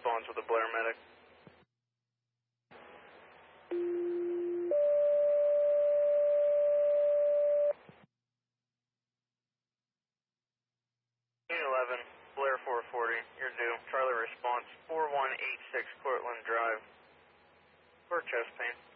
response with a Blair medic. 11, Blair 440, you're due. Charlie response 4186 Cortland Drive for chest pain.